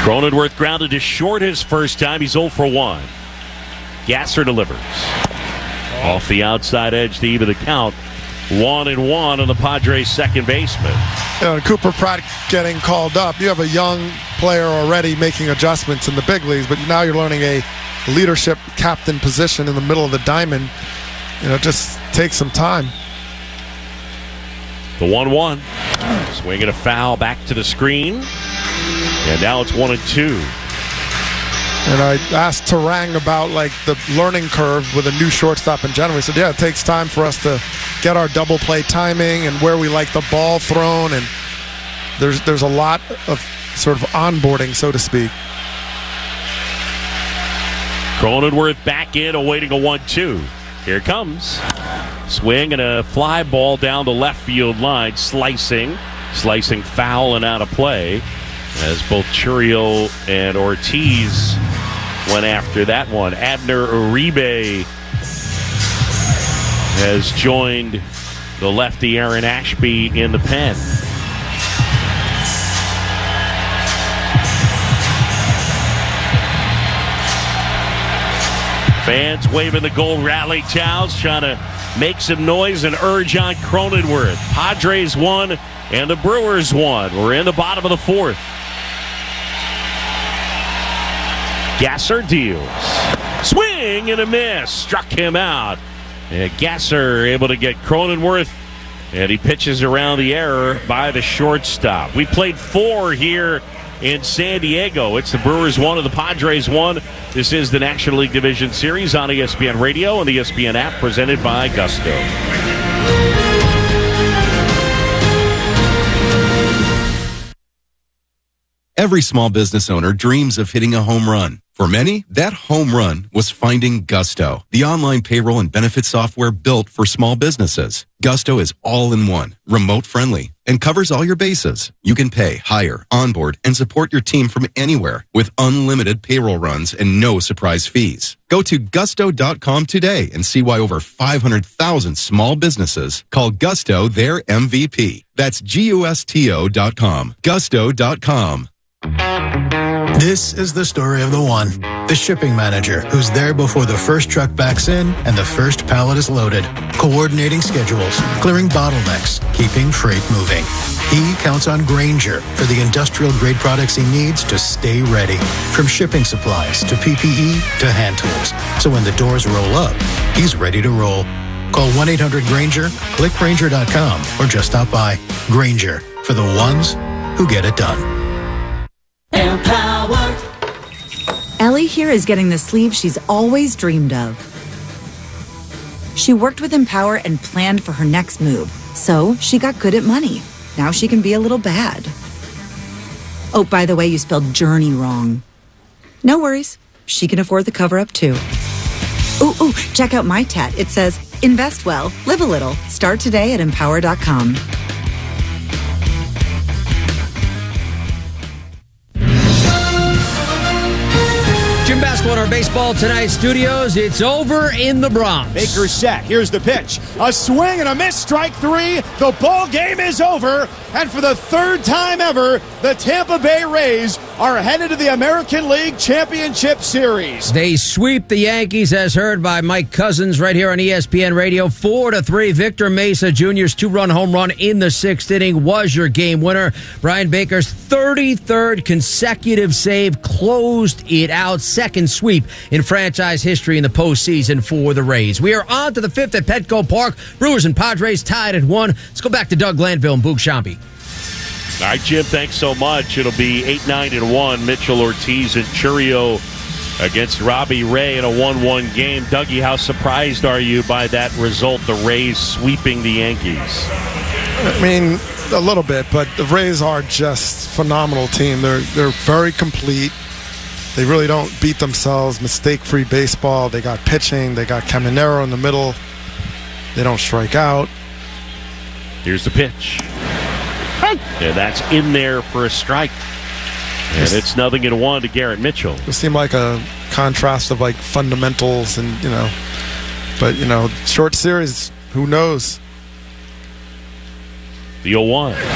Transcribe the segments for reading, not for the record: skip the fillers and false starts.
Cronenworth grounded to short his first time. He's 0 for 1. Gasser delivers. Off the outside edge to even the count. 1-1 on the Padres' second baseman. Cooper Pratt getting called up. You have a young player already making adjustments in the big leagues, but now you're learning a leadership captain position in the middle of the diamond. Just takes some time. The 1-1. Swinging a foul back to the screen. And now it's 1-2. And I asked Terang about the learning curve with a new shortstop in general. He said, it takes time for us to get our double play timing and where we like the ball thrown. And there's a lot of sort of onboarding, so to speak. Cronenworth back in, awaiting a 1-2. Here it comes. Swing and a fly ball down the left field line. Slicing foul and out of play. As both Chourio and Ortiz went after that one. Abner Uribe has joined the lefty Aaron Ashby in the pen. Fans waving the gold rally towels, trying to make some noise and urge on Cronenworth. Padres won and the Brewers won. We're in the bottom of the fourth. Gasser deals. Swing and a miss. Struck him out. And Gasser able to get Cronenworth. And he pitches around the error by the shortstop. We played 4 here in San Diego. It's the Brewers 1 and the Padres 1. This is the National League Division Series on ESPN Radio and the ESPN app, presented by Gusto. Every small business owner dreams of hitting a home run. For many, that home run was finding Gusto, the online payroll and benefit software built for small businesses. Gusto is all-in-one, remote-friendly, and covers all your bases. You can pay, hire, onboard, and support your team from anywhere with unlimited payroll runs and no surprise fees. Go to gusto.com today and see why over 500,000 small businesses call Gusto their MVP. That's GUSTO.com. Gusto.com. This is the story of the one, the shipping manager who's there before the first truck backs in and the first pallet is loaded, coordinating schedules, clearing bottlenecks, keeping freight moving. He counts on Grainger for the industrial-grade products he needs to stay ready, from shipping supplies to PPE to hand tools. So when the doors roll up, he's ready to roll. Call 1-800-GRAINGER, click Grainger.com, or just stop by. Grainger, for the ones who get it done. Empower. Ellie here is getting the sleeve she's always dreamed of. She worked with Empower and planned for her next move, so she got good at money. Now she can be a little bad. Oh, by the way, you spelled journey wrong. No worries. She can afford the cover-up, too. Ooh, check out my tat. It says, invest well, live a little. Start today at Empower.com. Jim Basketball in our Baseball Tonight studios. It's over in the Bronx. Baker set. Here's the pitch. A swing and a miss. Strike 3. The ball game is over. And for the third time ever, the Tampa Bay Rays are headed to the American League Championship Series. They sweep the Yankees, as heard by Mike Cousins right here on ESPN Radio. 4-3. Victor Mesa Jr.'s 2-run home run in the 6th inning was your game winner. Brian Baker's 33rd consecutive save closed it out. Second sweep in franchise history in the postseason for the Rays. We are on to the 5th at Petco Park. Brewers and Padres tied at 1. Let's go back to Doug Glanville and Boog Sciambi. All right, Jim, thanks so much. It'll be 8-9-1. Mitchell, Ortiz, and Chourio against Robbie Ray in a 1-1 game. Dougie, how surprised are you by that result, the Rays sweeping the Yankees? I mean, a little bit, but the Rays are just a phenomenal team. They're very complete. They really don't beat themselves. Mistake-free baseball. They got pitching. They got Caminero in the middle. They don't strike out. Here's the pitch. And that's in there for a strike. And it's 0-1 to Garrett Mitchell. It seemed like a contrast of fundamentals and, but, short series, who knows? The 0-1.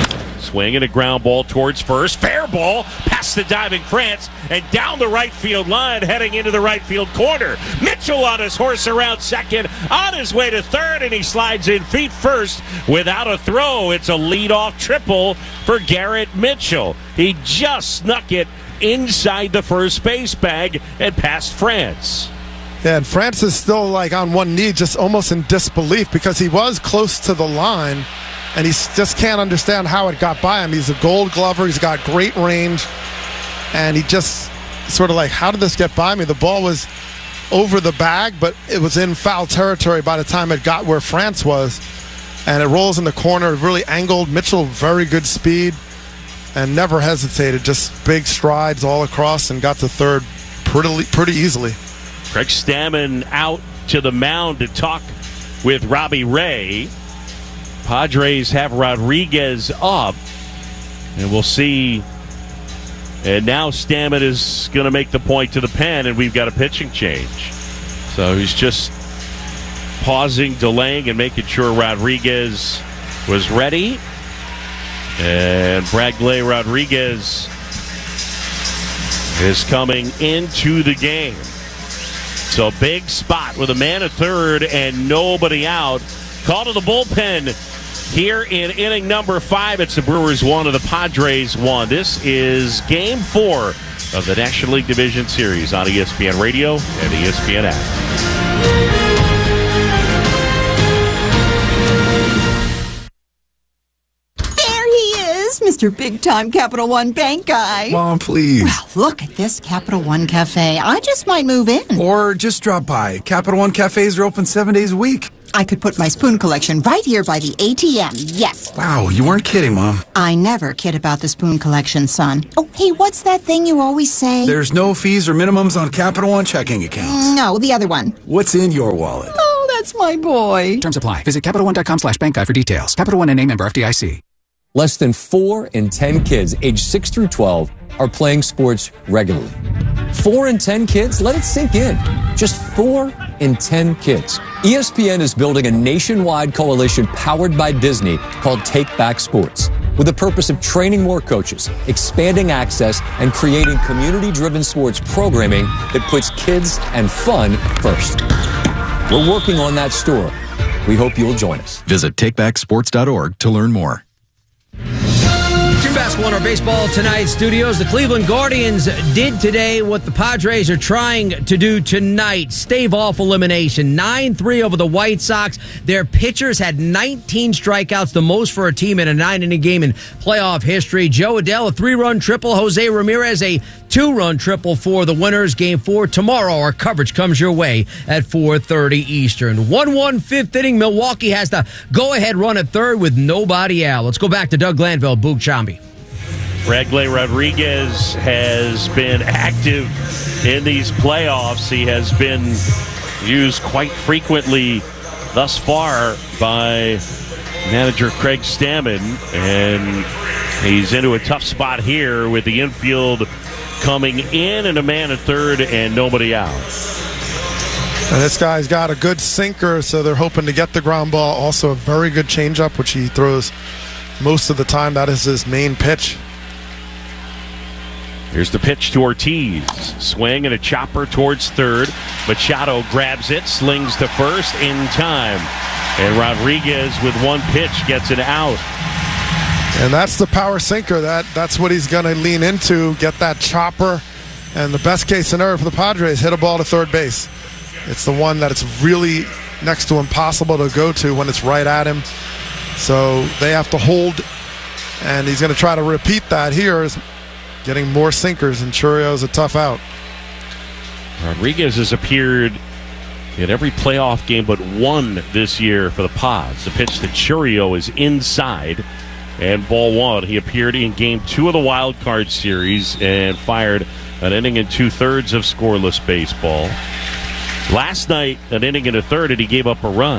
Swing and a ground ball towards first. Fair ball past the diving France and down the right field line, heading into the right field corner. Mitchell on his horse around second, on his way to third, and he slides in feet first without a throw. It's a leadoff triple for Garrett Mitchell. He just snuck it inside the first base bag and past France. Yeah, and France is still like on one knee, just almost in disbelief because he was close to the line. And he just can't understand how it got by him. He's a Gold Glover. He's got great range. And he just sort of like, how did this get by me? The ball was over the bag, but it was in foul territory by the time it got where France was. And it rolls in the corner, really angled. Mitchell, very good speed and never hesitated. Just big strides all across and got to third pretty easily. Craig Stammen out to the mound to talk with Robbie Ray. Padres have Rodriguez up, and we'll see. And now Stammen is going to make the point to the pen, and we've got a pitching change. So he's just pausing, delaying, and making sure Rodriguez was ready. And Bradley Rodriguez is coming into the game. So big spot with a man at third and nobody out. Call to the bullpen here in inning number 5. It's the Brewers 1 and the Padres 1. This is Game 4 of the National League Division Series on ESPN Radio and ESPN app. Mr. Big-Time Capital One Bank guy. Mom, please. Well, look at this Capital One Cafe. I just might move in. Or just drop by. Capital One Cafes are open 7 days a week. I could put my spoon collection right here by the ATM. Yes. Wow, you weren't kidding, Mom. I never kid about the spoon collection, son. Oh, hey, what's that thing you always say? There's no fees or minimums on Capital One checking accounts. No, the other one. What's in your wallet? Oh, that's my boy. Terms apply. Visit CapitalOne.com/bankguide for details. Capital One and name member FDIC. Less than 4 in 10 kids aged 6 through 12 are playing sports regularly. 4 in 10 kids? Let it sink in. Just 4 in 10 kids. ESPN is building a nationwide coalition powered by Disney called Take Back Sports, with the purpose of training more coaches, expanding access, and creating community-driven sports programming that puts kids and fun first. We're working on that story. We hope you'll join us. Visit takebacksports.org to learn more. Basketball in our baseball tonight studios. The Cleveland Guardians did today what the Padres are trying to do tonight. Stave off elimination. 9-3 over the White Sox. Their pitchers had 19 strikeouts, the most for a team in a 9-inning game in playoff history. Joe Adell, a 3-run triple. Jose Ramirez, a 2-run triple for the winners. Game 4 tomorrow. Our coverage comes your way at 4:30 Eastern. 1-1 fifth inning. Milwaukee has the go-ahead run at third with nobody out. Let's go back to Doug Glanville, Boog Chambi. Bradley Rodriguez has been active in these playoffs. He has been used quite frequently thus far by manager Craig Stammen, and he's into a tough spot here with the infield coming in and a man at third and nobody out. And this guy's got a good sinker, so they're hoping to get the ground ball. Also a very good changeup, which he throws most of the time. That is his main pitch. Here's the pitch to Ortiz. Swing and a chopper towards third. Machado grabs it, slings to first in time. And Rodriguez with one pitch gets it out. And that's the power sinker. That's what he's going to lean into, get that chopper. And the best case scenario for the Padres, hit a ball to third base. It's the one that it's really next to impossible to go to when it's right at him. So they have to hold, and he's going to try to repeat that here. Is getting more sinkers, and Churio's a tough out. Rodriguez has appeared in every playoff game but one this year for the Pods. The pitch to Churio is inside, and ball one. He appeared in Game 2 of the Wild Card Series and fired an inning and 2/3 of scoreless baseball. Last night, an inning and a third, and he gave up a run.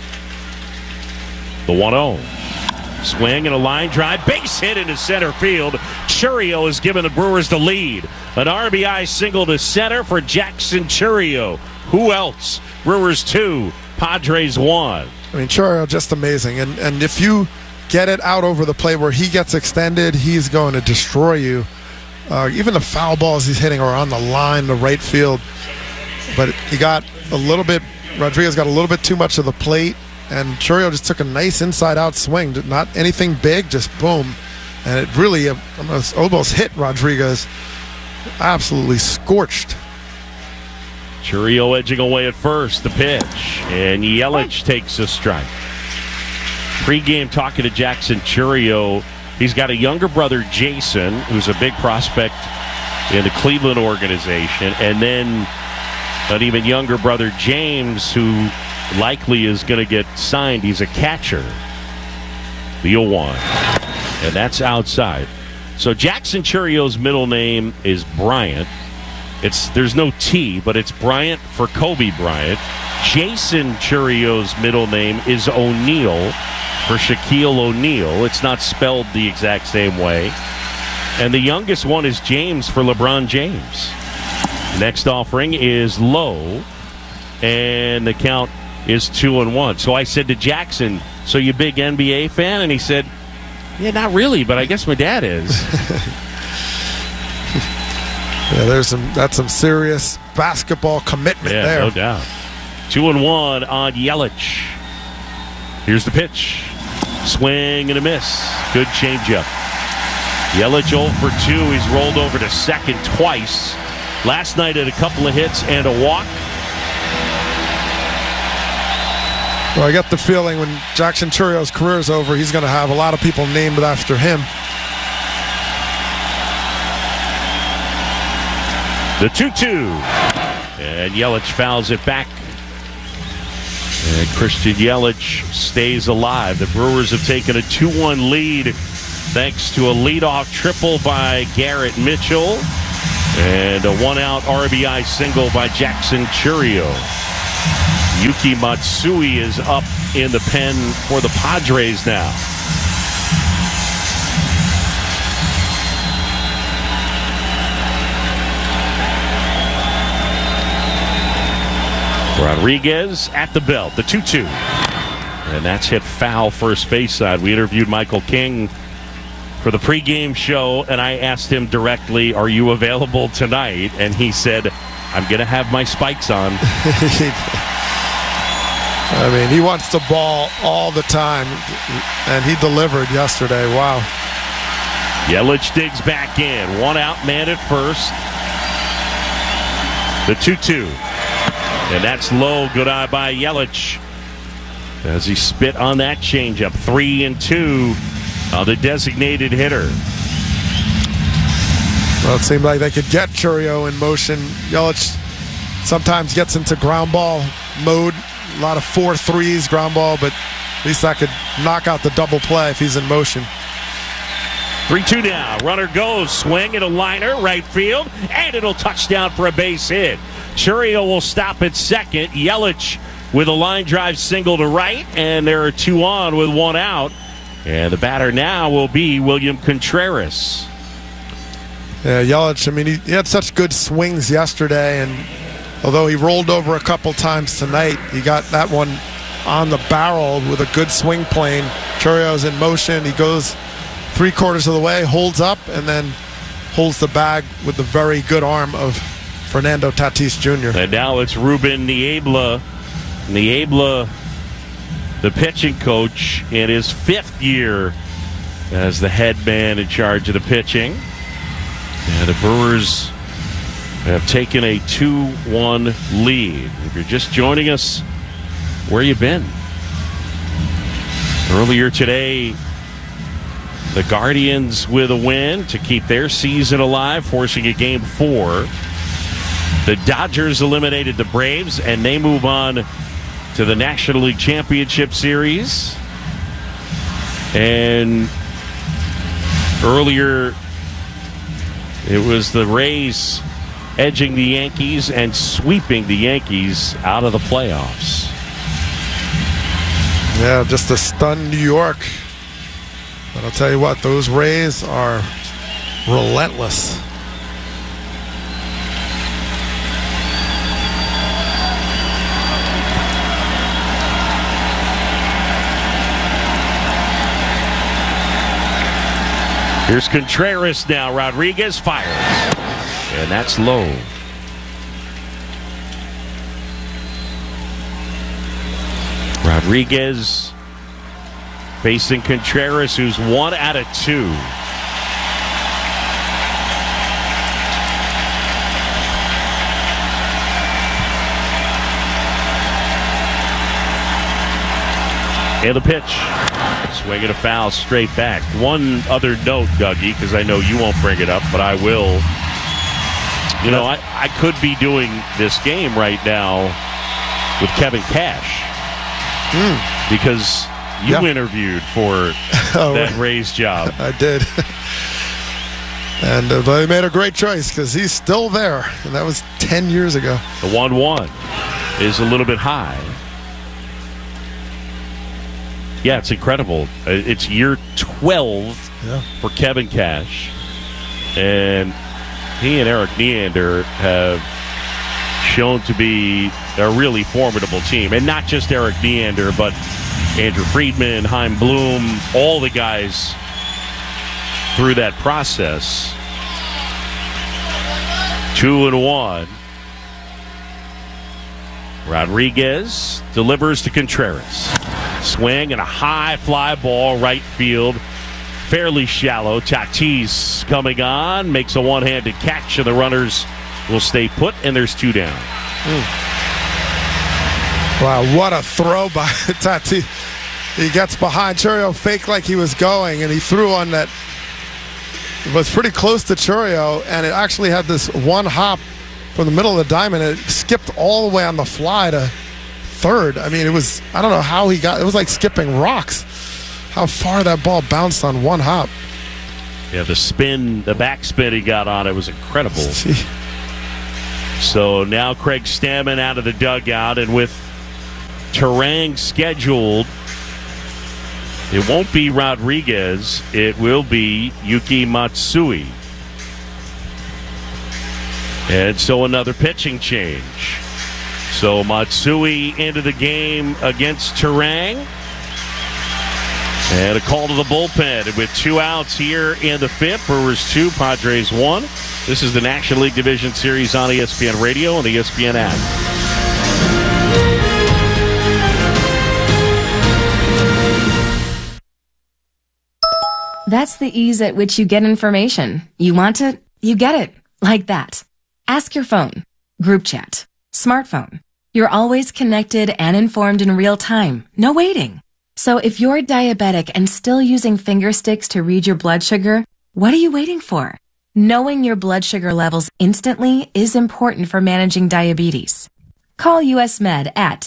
The 1-0. Swing and a line drive. Base hit into center field. Churio has given the Brewers the lead. An RBI single to center for Jackson Churio. Who else? Brewers 2, Padres 1. I mean, Churio just amazing. And if you get it out over the plate where he gets extended, he's going to destroy you. Even the foul balls he's hitting are on the line, the right field. But he got a little bit, Rodriguez got a little bit too much of the plate, and Chourio just took a nice inside-out swing. Not anything big, just boom. And it really almost hit Rodriguez. Absolutely scorched. Chourio edging away at first, the pitch. And Yelich takes a strike. Pre-game talking to Jackson Chourio. He's got a younger brother, Jason, who's a big prospect in the Cleveland organization. And then an even younger brother, James, who likely is going to get signed. He's a catcher. The 0-1. And that's outside. So Jackson Chourio's middle name is Bryant. There's no T, but it's Bryant for Kobe Bryant. Jason Chourio's middle name is O'Neal for Shaquille O'Neal. It's not spelled the exact same way. And the youngest one is James for LeBron James. Next offering is Lowe, and the count is 2-1. So I said to Jackson, so you a big NBA fan? And he said, yeah, not really, but I guess my dad is. Yeah, that's some serious basketball commitment there. No doubt. 2-1 on Yelich. Here's the pitch. Swing and a miss. Good changeup. Yelich 0 for 2. He's rolled over to second twice. Last night had a couple of hits and a walk. Well, I get the feeling when Jackson Chourio's career is over, he's going to have a lot of people named after him. The 2-2. And Yelich fouls it back. And Christian Yelich stays alive. The Brewers have taken a 2-1 lead thanks to a leadoff triple by Garrett Mitchell and a one-out RBI single by Jackson Chourio. Yuki Matsui is up in the pen for the Padres now. Rodriguez at the belt, the 2-2. And that's hit foul first base side. We interviewed Michael King for the pregame show, and I asked him directly, are you available tonight? And he said, I'm going to have my spikes on. I mean, he wants the ball all the time, and he delivered yesterday. Wow. Yelich digs back in. One out, man at first. The 2-2. And that's low. Good eye by Yelich as he spit on that changeup. 3-2 on the designated hitter. Well, it seemed like they could get Chourio in motion. Yelich sometimes gets into ground ball mode. A lot of 4-3s ground ball, but at least that could knock out the double play if he's in motion. 3-2 now. Runner goes. Swing and a liner. Right field. And it'll touchdown for a base hit. Chourio will stop at second. Yelich with a line drive single to right. And there are two on with one out. And the batter now will be William Contreras. Yeah, Yelich, I mean, he had such good swings yesterday, and although he rolled over a couple times tonight, he got that one on the barrel with a good swing plane. Chourio's in motion. He goes 3/4 of the way, holds up, and then holds the bag with the very good arm of Fernando Tatis Jr. And now it's Ruben Niebla. Niebla, the pitching coach, in his 5th year as the head man in charge of the pitching. And the Brewers have taken a 2-1 lead. If you're just joining us, where you been? Earlier today, the Guardians with a win to keep their season alive, forcing a Game 4. The Dodgers eliminated the Braves, and they move on to the National League Championship Series. And earlier, it was the Rays edging the Yankees and sweeping the Yankees out of the playoffs. Yeah, just to stun New York. But I'll tell you what, those Rays are relentless. Here's Contreras now. Rodriguez fires. And that's low. Rodriguez facing Contreras, who's 1 out of 2. And the pitch. Swing and a foul straight back. One other note, Dougie, because I know you won't bring it up, but I will. You know, I could be doing this game right now with Kevin Cash. Because you interviewed for that Rays job. I did. And they made a great choice because he's still there. And that was 10 years ago. The 1-1 is a little bit high. Yeah, it's incredible. It's year 12 for Kevin Cash. And he and Eric Neander have shown to be a really formidable team. And not just Eric Neander, but Andrew Friedman, Chaim Bloom, all the guys through that process. 2-1. Rodriguez delivers to Contreras. Swing and a high fly ball right field. Fairly shallow. Tatis coming on. Makes a one-handed catch, and the runners will stay put, and there's 2 down. Wow, what a throw by Tatis. He gets behind Chourio, fake like he was going, and he threw on that. It was pretty close to Chourio, and it actually had this one hop from the middle of the diamond. It skipped all the way on the fly to third. I mean, it was, I don't know how he got, it was like skipping rocks. How far that ball bounced on one hop. Yeah, the spin, the back spin he got on it was incredible. So now Craig Stammen out of the dugout, and with Turang scheduled, it won't be Rodriguez. It will be Yuki Matsui. And so another pitching change. So Matsui into the game against Turang. And a call to the bullpen with 2 outs here in the 5th. Brewers 2, Padres 1. This is the National League Division Series on ESPN Radio and the ESPN app. That's the ease at which you get information. You want it, you get it. Like that. Ask your phone. Group chat. Smartphone. You're always connected and informed in real time. No waiting. So if you're diabetic and still using finger sticks to read your blood sugar, what are you waiting for? Knowing your blood sugar levels instantly is important for managing diabetes. Call US Med at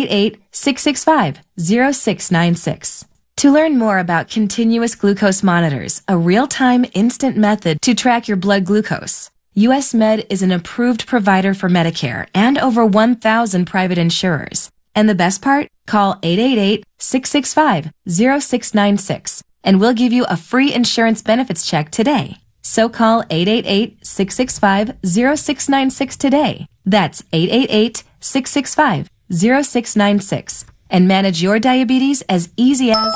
888-665-0696. To learn more about continuous glucose monitors, a real-time instant method to track your blood glucose, US Med is an approved provider for Medicare and over 1,000 private insurers. And the best part? Call 888-665-0696 and we'll give you a free insurance benefits check today. So call 888-665-0696 today. That's 888-665-0696 and manage your diabetes as easy as...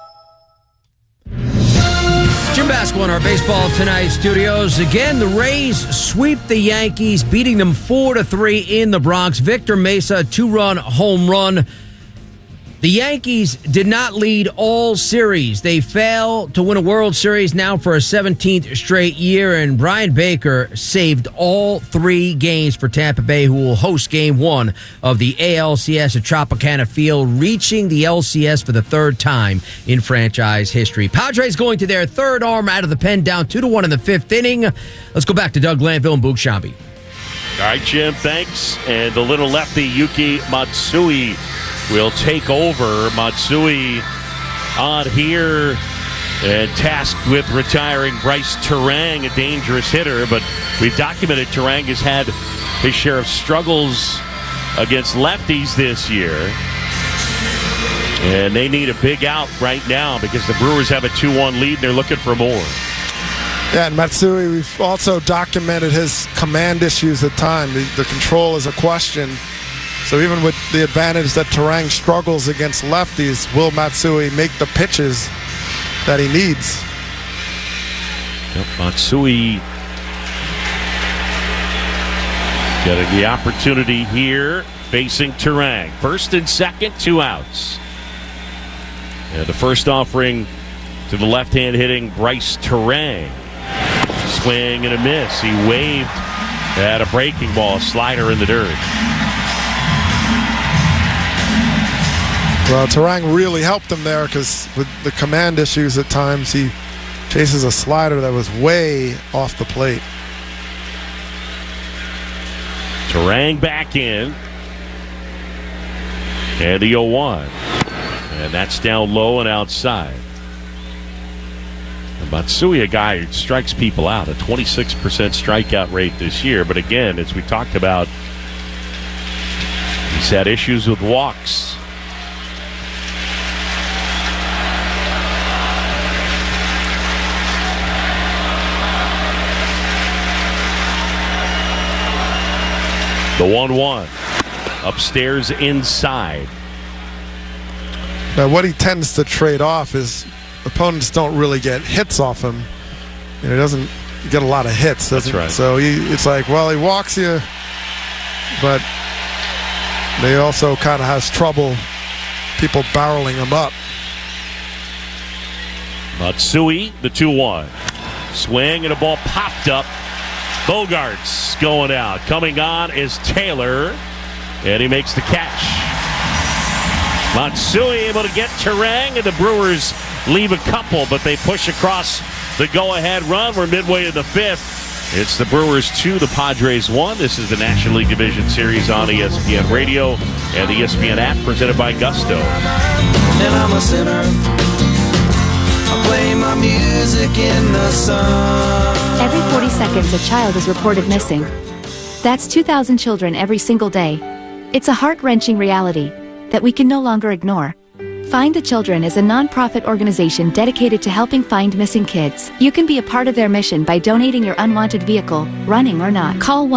Jim Basco in our Baseball Tonight studios. Again, the Rays sweep the Yankees, beating them 4-3 in the Bronx. Victor Mesa, 2-run home run. The Yankees did not lead all series. They fail to win a World Series now for a 17th straight year, and Brian Baker saved all 3 games for Tampa Bay, who will host Game 1 of the ALCS at Tropicana Field, reaching the LCS for the 3rd time in franchise history. Padres going to their 3rd arm out of the pen, down 2-1 in the 5th inning. Let's go back to Doug Glanville and Boog Shambi. All right, Jim, thanks. And the little lefty, Yuki Matsui, will take over. Matsui on here and tasked with retiring Bryce Turang, a dangerous hitter. But we've documented Turang has had his share of struggles against lefties this year. And they need a big out right now because the Brewers have a 2-1 lead and they're looking for more. Yeah, and Matsui, we've also documented his command issues at times. The control is a question. So even with the advantage that Turang struggles against lefties, will Matsui make the pitches that he needs? Matsui getting the opportunity here, facing Turang. First and second, 2 outs. And the first offering to the left-hand hitting Bryce Turang. Swing and a miss. He waved at a breaking ball, slider in the dirt. Well, Turang really helped him there because with the command issues at times, he chases a slider that was way off the plate. Turang back in. And the 0-1. And that's down low and outside. And Matsui, a guy who strikes people out, a 26% strikeout rate this year. But again, as we talked about, he's had issues with walks. The 1-1. Upstairs inside. Now, what he tends to trade off is opponents don't really get hits off him. And he doesn't get a lot of hits. That's right. So it's like, well, he walks you, but they also kind of has trouble people barreling him up. Matsui, the 2-1. Swing and a ball popped up. Bogarts going out. Coming on is Taylor, and he makes the catch. Matsui able to get Turang, and the Brewers leave a couple, but they push across the go-ahead run. We're midway in the 5th. It's the Brewers 2, the Padres 1. This is the National League Division Series on ESPN Radio and the ESPN app, presented by Gusto. And I'm a sinner. I play my music in the sun. Every 40 seconds, a child is reported missing. That's 2,000 children every single day. It's a heart-wrenching reality that we can no longer ignore. Find the Children is a non-profit organization dedicated to helping find missing kids. You can be a part of their mission by donating your unwanted vehicle, running or not. Call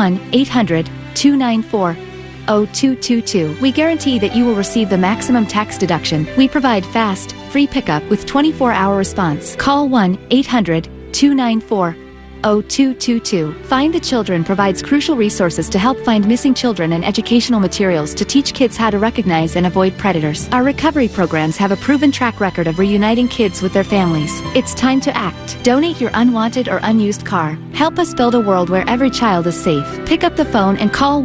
1-800-294-0222. We guarantee that you will receive the maximum tax deduction. We provide fast, free pickup with 24-hour response. Call 1-800-294-0222. Find the Children provides crucial resources to help find missing children and educational materials to teach kids how to recognize and avoid predators. Our recovery programs have a proven track record of reuniting kids with their families. It's time to act. Donate your unwanted or unused car. Help us build a world where every child is safe. Pick up the phone and call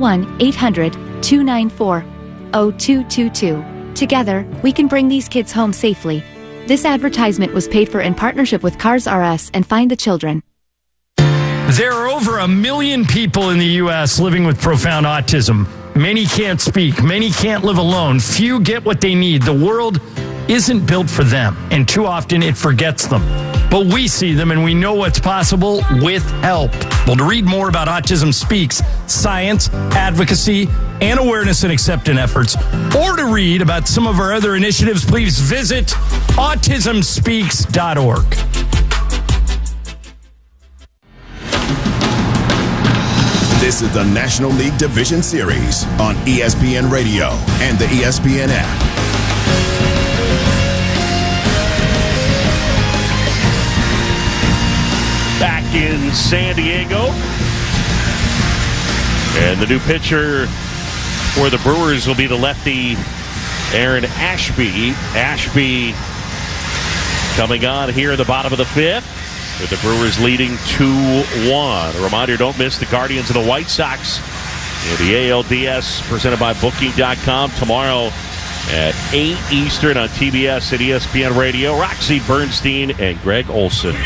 1-800-294-0222. Together, we can bring these kids home safely. This advertisement was paid for in partnership with Cars R Us and Find the Children. There are over 1 million people in the U.S. living with profound autism. Many can't speak. Many can't live alone. Few get what they need. The world isn't built for them, and too often it forgets them. But we see them, and we know what's possible with help. Well, to read more about Autism Speaks, science, advocacy, and awareness and acceptance efforts, or to read about some of our other initiatives, please visit autismspeaks.org. This is the National League Division Series on ESPN Radio and the ESPN app. Back in San Diego. And the new pitcher for the Brewers will be the lefty Aaron Ashby. Ashby coming on here at the bottom of the 5th. With the Brewers leading 2-1. A reminder, don't miss the Guardians of the White Sox in the ALDS presented by Booking.com tomorrow at 8 Eastern on TBS and ESPN Radio. Roxy Bernstein and Greg Olson.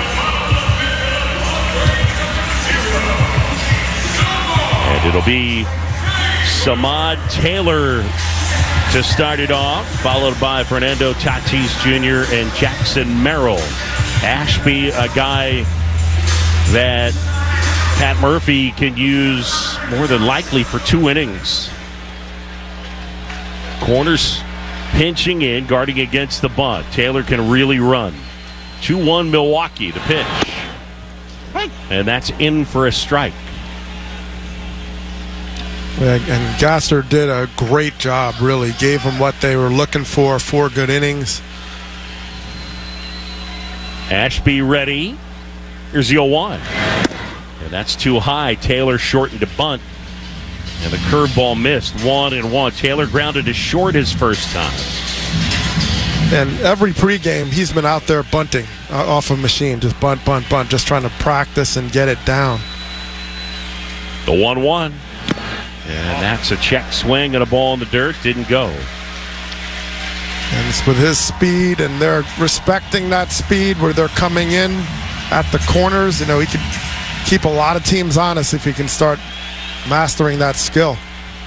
And it'll be Samad Taylor to start it off, followed by Fernando Tatis Jr. and Jackson Merrill. Ashby, a guy that Pat Murphy can use more than likely for 2 innings. Corners pinching in, guarding against the bunt. Taylor can really run. 2-1 Milwaukee, the pitch. And that's in for a strike. And Gasser did a great job, really. Gave them what they were looking for, 4 good innings. Ashby ready. Here's the 0-1. And that's too high. Taylor shortened to bunt. And the curveball missed. 1-1. Taylor grounded to short his first time. And every pregame, he's been out there bunting off a machine. Just bunt, just trying to practice and get it down. The 1-1. And that's a check swing and a ball in the dirt. Didn't go. And it's with his speed, and they're respecting that speed where they're coming in at the corners. You know, he could keep a lot of teams honest if he can start mastering that skill.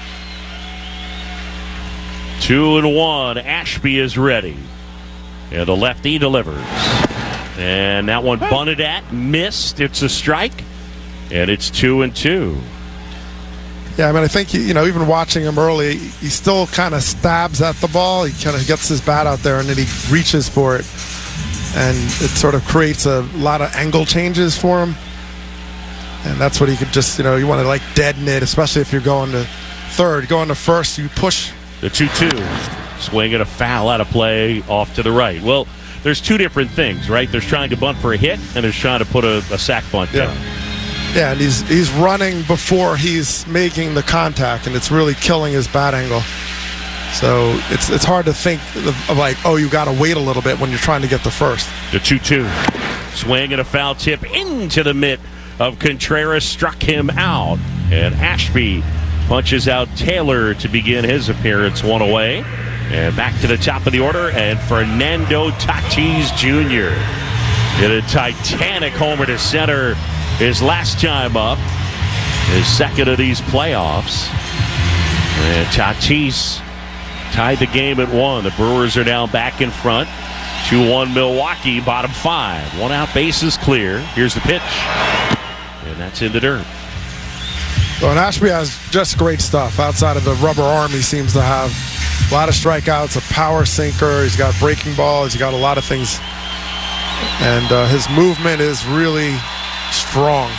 2-1. Ashby is ready. And the lefty delivers. And that one bunted at, missed. It's a strike. And it's 2-2. Yeah, I mean, I think, you know, even watching him early, he still kind of stabs at the ball. He kind of gets his bat out there, and then he reaches for it. And it sort of creates a lot of angle changes for him. And that's what he could just, you know, you want to, like, deaden it, especially if you're going to third. Going to first, you push. The 2-2. Swing and a foul out of play off to the right. Well, there's two different things, right? There's trying to bunt for a hit, and there's trying to put a sac bunt down. Yeah, and he's running before he's making the contact, and it's really killing his bat angle. So it's hard to think of like, oh, you got to wait a little bit when you're trying to get the first. The 2-2. Swing and a foul tip into the mitt of Contreras, struck him out. And Ashby punches out Taylor to begin his appearance, one away. And back to the top of the order, and Fernando Tatis Jr. hit a titanic homer to center his last time up, his second of these playoffs. And Tatis tied the game at 1. The Brewers are now back in front. 2-1 Milwaukee, bottom 5. 1 out, bases clear. Here's the pitch. And that's in the dirt. Well, and Ashby has just great stuff. Outside of the rubber arm, he seems to have a lot of strikeouts, a power sinker. He's got breaking balls. He's got a lot of things. And his movement is really strong.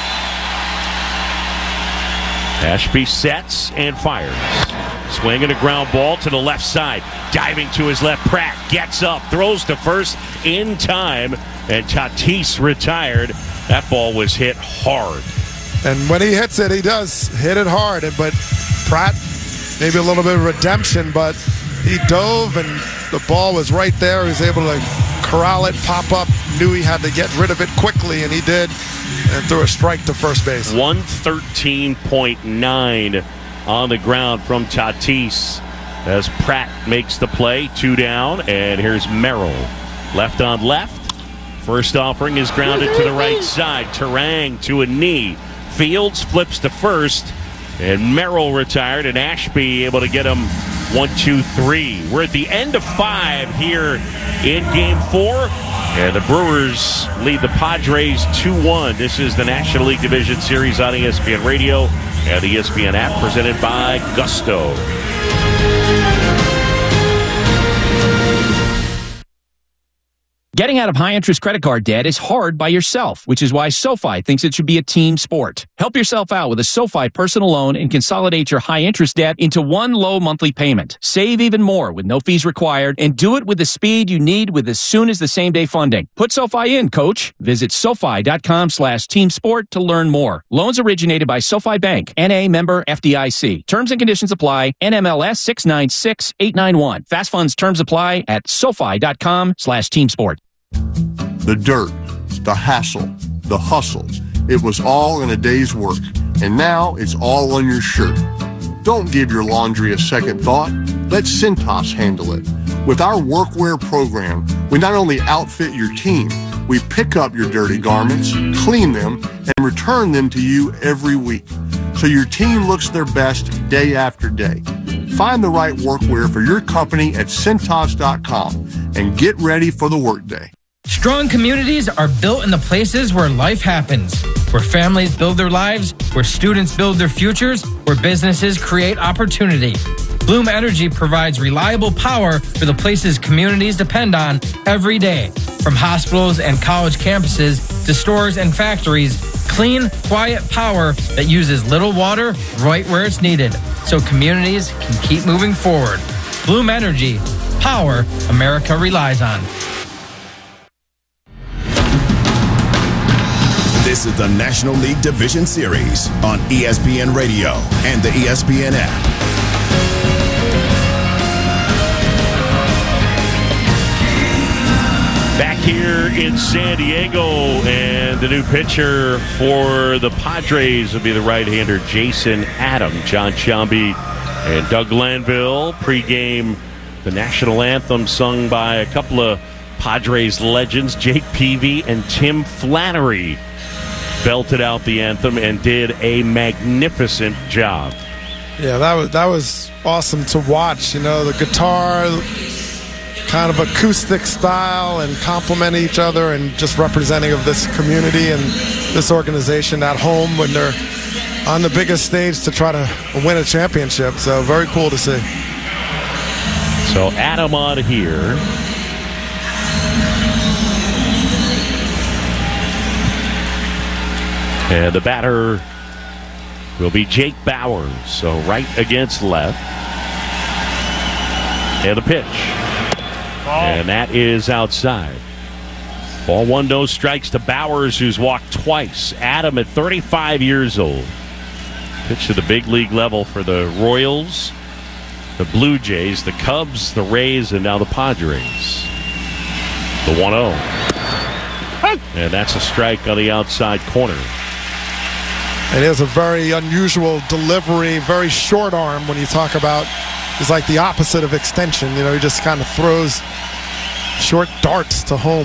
Ashby sets and fires. Swinging a ground ball to the left side. Diving to his left. Pratt gets up, throws to first in time, and Tatis retired. That ball was hit hard. And when he hits it, he does hit it hard. But Pratt, maybe a little bit of redemption, but he dove and the ball was right there. He was able to corral it, pop up, knew he had to get rid of it quickly, and he did, and threw a strike to first base. 113.9 on the ground from Tatis as Pratt makes the play. 2 down, and here's Merrill. Left on left. First offering is grounded to the right side. Terang to a knee. Fields flips to first, and Merrill retired, and Ashby able to get him 1-2-3. We're at the end of 5 here in Game 4, and the Brewers lead the Padres 2-1. This is the National League Division Series on ESPN Radio and the ESPN app, presented by Gusto. Getting out of high-interest credit card debt is hard by yourself, which is why SoFi thinks it should be a team sport. Help yourself out with a SoFi personal loan and consolidate your high-interest debt into one low monthly payment. Save even more with no fees required, and do it with the speed you need with as soon as the same-day funding. Put SoFi in, coach. Visit SoFi.com/teamsport to learn more. Loans originated by SoFi Bank, N.A. member FDIC. Terms and conditions apply. NMLS 696891. Fast funds terms apply at SoFi.com/teamsport. The dirt, the hassle, the hustle. It was all in a day's work, and now it's all on your shirt. Don't give your laundry a second thought. Let Cintas handle it. With our workwear program, we not only outfit your team, we pick up your dirty garments, clean them, and return them to you every week, so your team looks their best day after day. Find the right workwear for your company at Cintas.com and get ready for the workday. Strong communities are built in the places where life happens, where families build their lives, where students build their futures, where businesses create opportunity. Bloom Energy provides reliable power for the places communities depend on every day. From hospitals and college campuses to stores and factories, clean, quiet power that uses little water right where it's needed, so communities can keep moving forward. Bloom Energy, power America relies on. This is the National League Division Series on ESPN Radio and the ESPN app. Back here in San Diego, and the new pitcher for the Padres will be the right-hander Jason Adam. John Sciambi and Doug Glanville pregame the national anthem sung by a couple of Padres legends, Jake Peavy and Tim Flannery, belted out the anthem and did a magnificent job. Yeah, that was awesome to watch. You know, the guitar, kind of acoustic style, and complementing each other, and just representing of this community and this organization at home when they're on the biggest stage to try to win a championship. So very cool to see. So Adam on here. And the batter will be Jake Bauers. So right against left. And the pitch. And that is outside. Ball 1, no strikes to Bauers, who's walked twice. Adam at 35 years old. Pitched to the big league level for the Royals, the Blue Jays, the Cubs, the Rays, and now the Padres. The 1-0. And that's a strike on the outside corner. It is a very unusual delivery, very short arm when you talk about. It's like the opposite of extension. You know, he just kind of throws short darts to home.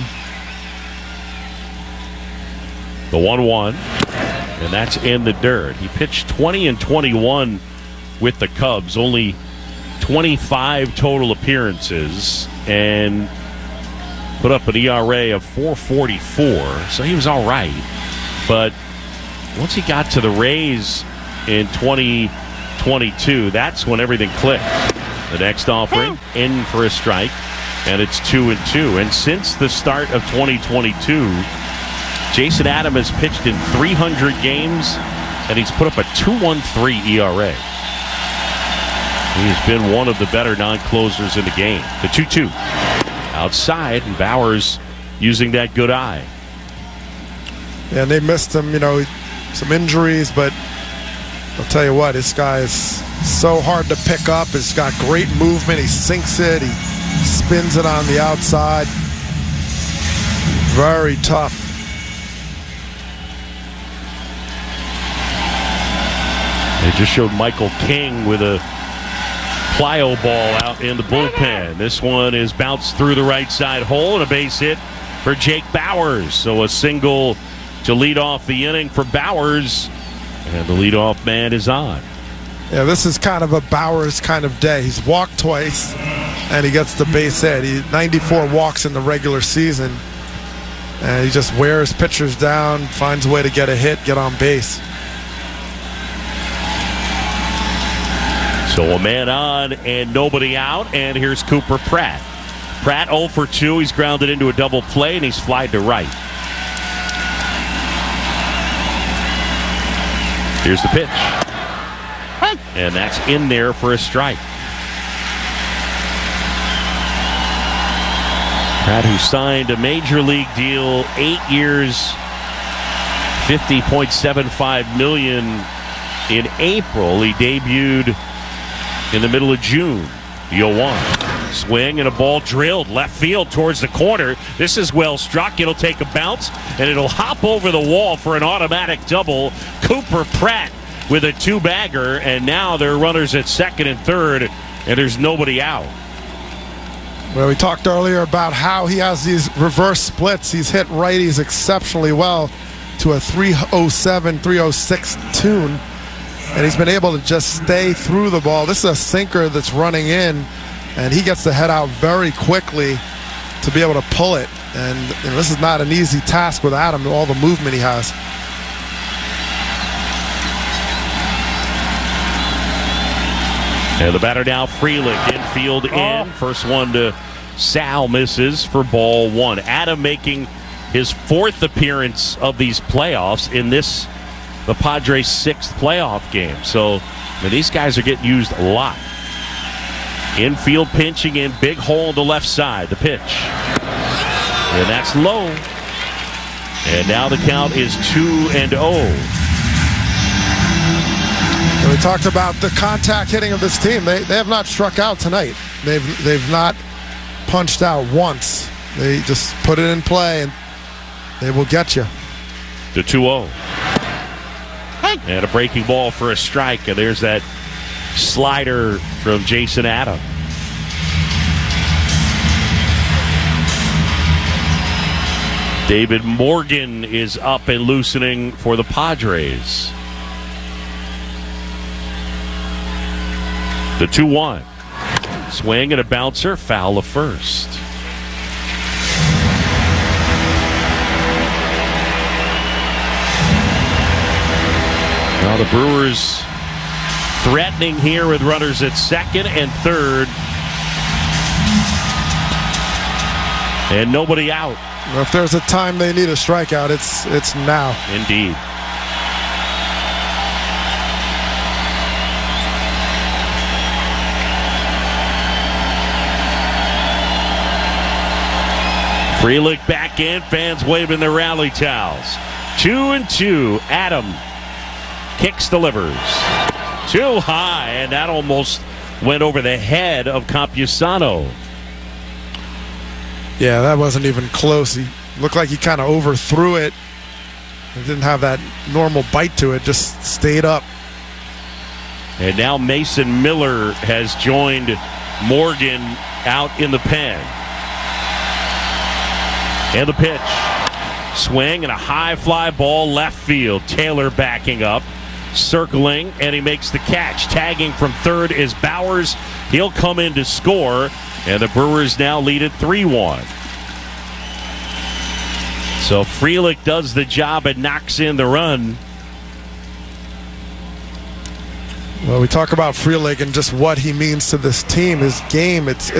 The 1-1, and that's in the dirt. He pitched 20 and 21 with the Cubs, only 25 total appearances, and put up an ERA of 4.44, so he was all right. But once he got to the Rays in 2022, that's when everything clicked. The next offering, in for a strike, and it's 2-2. And since the start of 2022, Jason Adam has pitched in 300 games, and he's put up a 2.13 ERA. He's been one of the better non-closers in the game. The 2-2 outside, and Bauers using that good eye. Yeah, and they missed him, you know, some injuries, but I'll tell you what, this guy is so hard to pick up. He's got great movement. He sinks it. He spins it on the outside. Very tough. They just showed Michael King with a plyo ball out in the bullpen. This one is bounced through the right side hole, and a base hit for Jake Bauers. So a single to lead off the inning for Bauers, and the leadoff man is on. Yeah, this is kind of a Bauers kind of day. He's walked twice, and he gets the base hit. He 94 walks in the regular season, and he just wears pitchers down, finds a way to get a hit, get on base. So a man on and nobody out, and here's Cooper Pratt. Pratt 0 for 2. He's grounded into a double play, and he's flied to right. Here's the pitch. And that's in there for a strike. Pratt, who signed a major league deal, 8 years, $50.75 million in April. He debuted in the middle of June. The 0-1. Swing and a ball drilled left field towards the corner. This is well struck. It'll take a bounce, and it'll hop over the wall for an automatic double. Cooper Pratt with a two-bagger, and now there are runners at second and third, and there's nobody out. Well, we talked earlier about how he has these reverse splits. He's hit righties exceptionally well to a 307, 306 tune, and he's been able to just stay through the ball. This is a sinker that's running in, and he gets the head out very quickly to be able to pull it. And you know, this is not an easy task with Adam, all the movement he has. And the batter now, Frelick, infield in. First one to Sal, misses for ball 1. Adam making his 4th appearance of these playoffs in this, the Padres' 6th playoff game. So these guys are getting used a lot. Infield pinching in, big hole on the left side. The pitch. And that's low. And now the count is 2-0. We talked about the contact hitting of this team. They have not struck out tonight. They've not punched out once. They just put it in play, and they will get you. The 2-0. And a breaking ball for a strike. And there's that slider from Jason Adam. David Morgan is up and loosening for the Padres. The 2-1. Swing and a bouncer, foul of first. Now the Brewers threatening here with runners at second and third. And nobody out. Well, if there's a time they need a strikeout, it's now. Indeed. Frelick back in, fans waving their rally towels. 2-2. Adam kicks, delivers. Too high, and that almost went over the head of Campusano. Yeah, that wasn't even close. He looked like he kind of overthrew it. It didn't have that normal bite to it, just stayed up. And now Mason Miller has joined Morgan out in the pen. And the pitch. Swing and a high fly ball left field. Taylor backing up, circling, and he makes the catch. Tagging from third is Bowers. He'll come in to score, and the Brewers now lead at 3-1. So Frelick does the job and knocks in the run. Well, we talk about Frelick and just what he means to this team, his game. It's